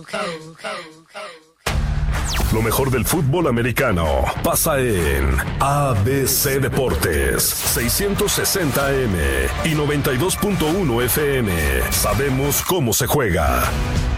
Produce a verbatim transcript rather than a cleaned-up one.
Lo mejor del fútbol americano pasa en A B C Deportes, seiscientos sesenta A M y noventa y dos punto uno F M. Sabemos cómo se juega.